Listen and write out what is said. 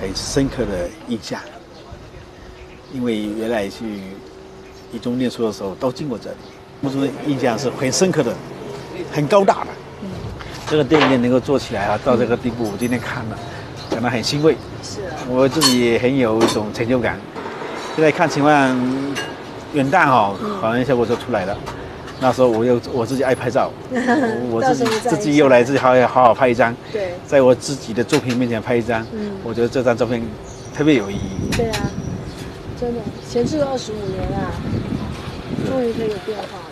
很深刻的印象，因为原来去一中念书的时候都经过这里，我说印象是很深刻的，很高大的。这个电影院能够做起来啊，到这个地步，我今天看了，感到很欣慰。 是啊， 我自己也很有一种成就感。现在看情况，元旦好像效果就出来了。那时候我自己爱拍照，我自己又来自己好好拍一张。 对， 在我自己的作品面前拍一张，我觉得这张照片特别有意义。 对啊，真的，前置了25年啊，终于可以有变化了。